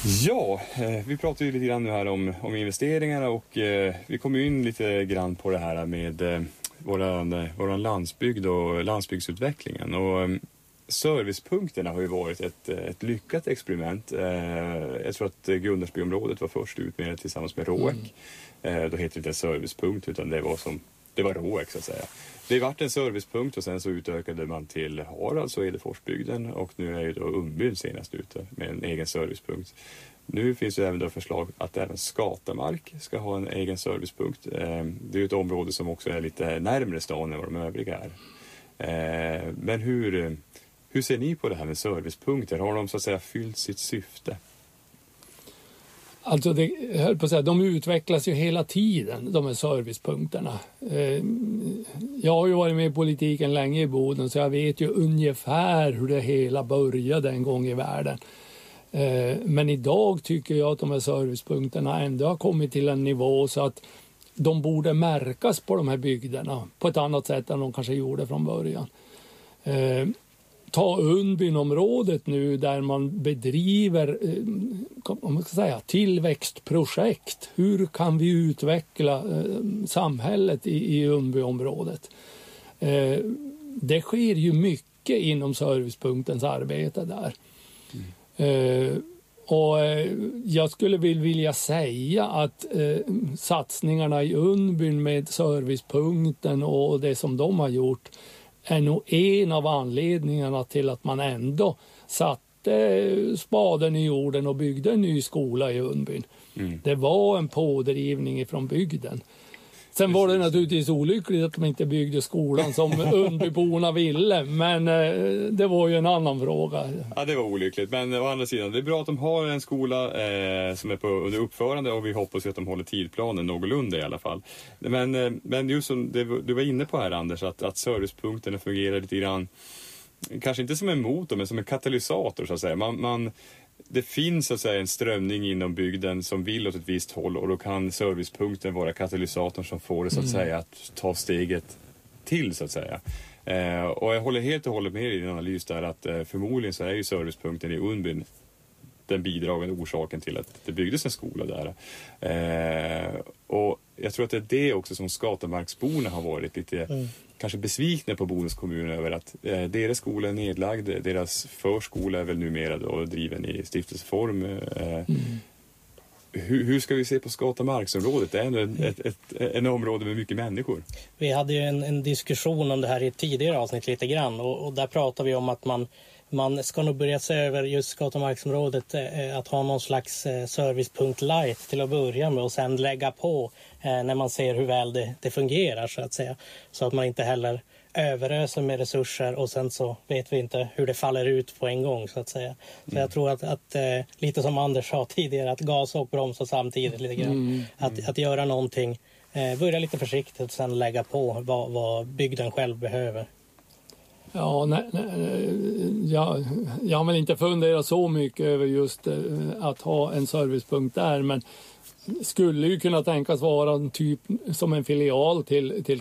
Ja, vi pratar ju lite grann nu här om investeringarna och vi kommer in lite grann på det här med våran landsbygd och landsbygdsutvecklingen. Och servicepunkterna har ju varit ett lyckat experiment. Jag tror att Gunnarsbyområdet var först ut med det tillsammans med RÅEK. Då heter det inte servicepunkt utan det var RÅEK så att säga. Det har varit en servicepunkt och sen så utökade man till Harads och Edeforsbygden och nu är ju då Umbyn senast ute med en egen servicepunkt. Nu finns det även då förslag att även Skatarmark ska ha en egen servicepunkt. Det är ju ett område som också är lite närmare stan än vad de övriga är. Men hur ser ni på det här med servicepunkter? Har de så att säga fyllt sitt syfte? Alltså de utvecklas ju hela tiden, de här servicepunkterna. Jag har ju varit med i politiken länge i Boden så jag vet ju ungefär hur det hela började en gång i världen. Men idag tycker jag att de här servicepunkterna ändå har kommit till en nivå så att de borde märkas på de här bygderna på ett annat sätt än de kanske gjorde från början. Ta Umbyn-området nu där man bedriver tillväxtprojekt. Hur kan vi utveckla samhället i Umbyn-området? Det sker ju mycket inom servicepunktens arbete där. Och jag skulle vilja säga att satsningarna i Umbyn med servicepunkten och det som de har gjort är nog en av anledningarna till att man ändå satte spaden i jorden och byggde en ny skola i Umbyn. Det var en pådrivning från bygden. Sen var det naturligtvis olyckligt att de inte byggde skolan som Umbbyborna ville, men det var ju en annan fråga. Ja, det var olyckligt, men å andra sidan, det är bra att de har en skola som är under uppförande och vi hoppas att de håller tidplanen någorlunda i alla fall. Men just som du var inne på här Anders, att servicepunkterna fungerar lite grann, kanske inte som en motor men som en katalysator så att säga. Det finns så att säga en strömning inom bygden som vill åt ett visst håll och då kan servicepunkten vara katalysatorn som får det så att säga att ta steget till så att säga. Och jag håller helt och hållet med i din analys där att förmodligen så är ju servicepunkten i Umbyn den bidragande orsaken till att det byggdes en skola där. Och jag tror att det är det också som Skatarmarksborna har varit lite kanske besvikna på Bodens kommun över att deras skola är nedlagd, deras förskola är väl numera då driven i stiftelseform. Hur ska vi se på Skatarmarksområdet? Det är ändå en område med mycket människor. Vi hade ju en diskussion om det här i ett tidigare avsnitt lite grann och där pratar vi om att man ska nog börja se över just Skatarmarksområdet att ha någon slags servicepunkt light till att börja med och sen lägga på när man ser hur väl det fungerar så att säga. Så att man inte heller överöser med resurser och sen så vet vi inte hur det faller ut på en gång så att säga. Så jag tror att lite som Anders sa tidigare, att gasa och bromsa samtidigt lite grann. Att göra någonting, börja lite försiktigt och sen lägga på vad bygden själv behöver. Ja, jag har väl inte funderat så mycket över just att ha en servicepunkt där, men skulle ju kunna tänkas vara en typ som en filial till